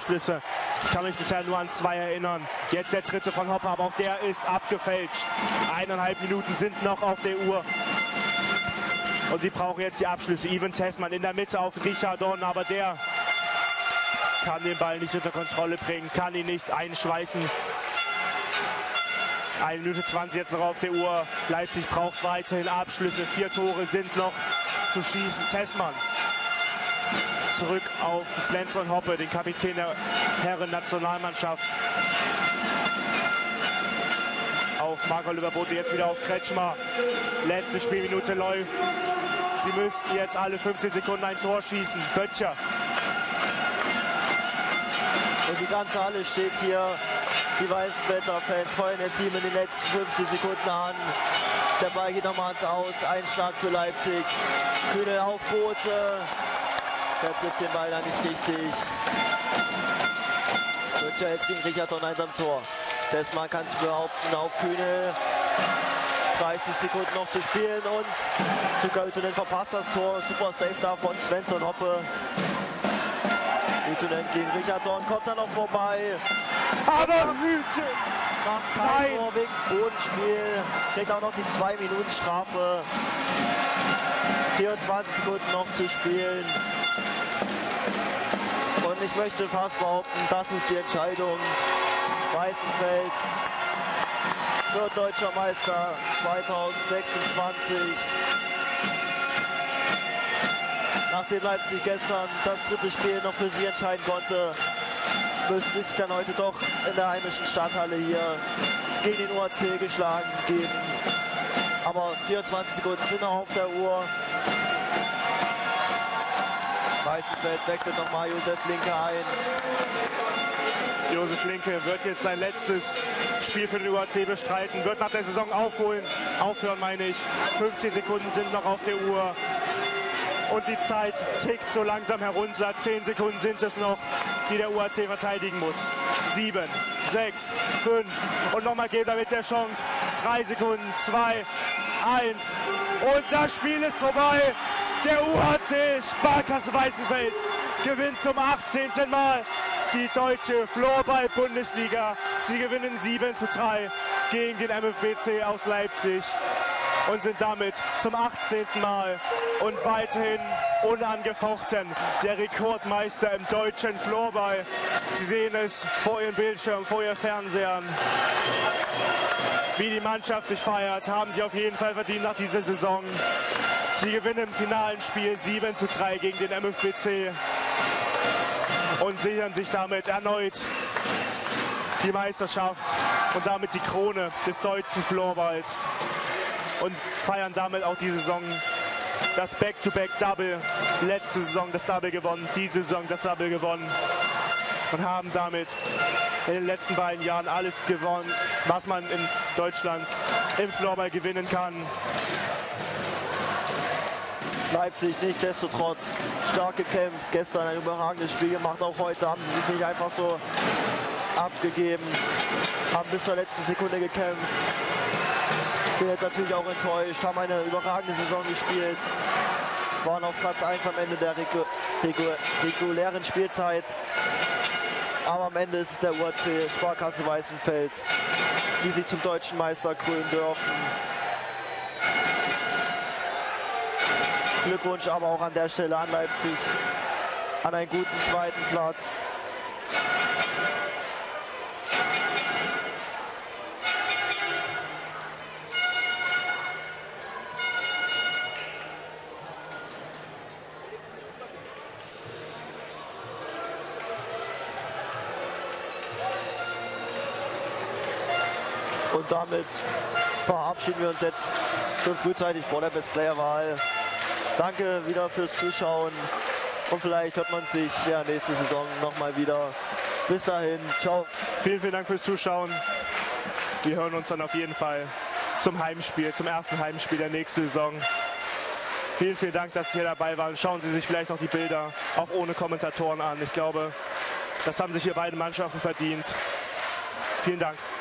Abschlüsse. Ich kann mich bisher nur an 2 erinnern. Jetzt der dritte von Hoppe, aber auch der ist abgefälscht. 1,5 Minuten sind noch auf der Uhr. Und sie brauchen jetzt die Abschlüsse. Ivan Tessmann in der Mitte auf Richardon, aber der kann den Ball nicht unter Kontrolle bringen, kann ihn nicht einschweißen. 1 Minute 20 jetzt noch auf der Uhr. Leipzig braucht weiterhin Abschlüsse. 4 Tore sind noch zu schießen. Tessmann zurück auf Svensson Hoppe, den Kapitän der Herren-Nationalmannschaft. Auf Marc-Oliver Bothe, jetzt wieder auf Kretschmer. Letzte Spielminute läuft. Sie müssten jetzt alle 15 Sekunden ein Tor schießen. Böttcher. Und die ganze Halle steht hier. Die Weißenfelser Fans feuern ihr Team in den letzten 50 Sekunden an. Der Ball geht nochmal ans Aus. Einschlag für Leipzig. Kühne auf Bothe. Der trifft den Ball da nicht richtig. Böttcher jetzt gegen Richardson 1 am Tor. Tessmann kann sich behaupten auf Kühne. 30 Sekunden noch zu spielen und Tuukka Yttönen verpasst das Tor. Super Save da von Svensson Hoppe. Yttönen gegen Richardson, kommt dann noch vorbei. Aber Hüte! Macht kein Tor wegen Bodenspiel. Kriegt auch noch die 2 Minuten Strafe. 24 Sekunden noch zu spielen. Und ich möchte fast behaupten, das ist die Entscheidung. Weißenfels wird deutscher Meister 2026. Nachdem Leipzig gestern das 3. Spiel noch für sie entscheiden konnte, müsste sich dann heute doch in der heimischen Stadthalle hier gegen den UAC geschlagen geben. Aber 24 Sekunden sind noch auf der Uhr. Weißenfels wechselt nochmal Josef Linke ein. Josef Linke wird jetzt sein letztes Spiel für den UAC bestreiten, wird nach der Saison aufhören meine ich. 15 Sekunden sind noch auf der Uhr und die Zeit tickt so langsam herunter. 10 Sekunden sind es noch, die der UAC verteidigen muss. 7, 6, 5 und nochmal Gebler mit der Chance. 3 Sekunden, 2, 1 und das Spiel ist vorbei. Der UAC Sparkasse Weißenfels gewinnt zum 18. Mal die deutsche Floorball-Bundesliga. Sie gewinnen 7:3 gegen den MFBC aus Leipzig und sind damit zum 18. Mal und weiterhin unangefochten der Rekordmeister im deutschen Floorball. Sie sehen es vor Ihrem Bildschirm, vor Ihren Fernsehern. Wie die Mannschaft sich feiert, haben sie auf jeden Fall verdient nach dieser Saison. Sie gewinnen im finalen Spiel 7:3 gegen den MFBC und sichern sich damit erneut die Meisterschaft und damit die Krone des deutschen Floorballs und feiern damit auch die Saison das Back-to-Back-Double. Letzte Saison das Double gewonnen, diese Saison das Double gewonnen und haben damit in den letzten beiden Jahren alles gewonnen, was man in Deutschland im Floorball gewinnen kann. Leipzig nichtsdestotrotz stark gekämpft, gestern ein überragendes Spiel gemacht, auch heute haben sie sich nicht einfach so abgegeben, haben bis zur letzten Sekunde gekämpft, sind jetzt natürlich auch enttäuscht, haben eine überragende Saison gespielt, waren auf Platz 1 am Ende der regulären Spielzeit, aber am Ende ist es der UAC Sparkasse Weißenfels, die sich zum deutschen Meister krönen dürfen. Glückwunsch aber auch an der Stelle an Leipzig, an einen guten 2. Platz. Und damit verabschieden wir uns jetzt schon frühzeitig vor der Best-Player-Wahl. Danke wieder fürs Zuschauen und vielleicht hört man sich ja nächste Saison nochmal wieder. Bis dahin, ciao. Vielen, vielen Dank fürs Zuschauen. Wir hören uns dann auf jeden Fall zum Heimspiel, zum ersten Heimspiel der nächsten Saison. Vielen, vielen Dank, dass Sie hier dabei waren. Schauen Sie sich vielleicht noch die Bilder auch ohne Kommentatoren an. Ich glaube, das haben sich hier beide Mannschaften verdient. Vielen Dank.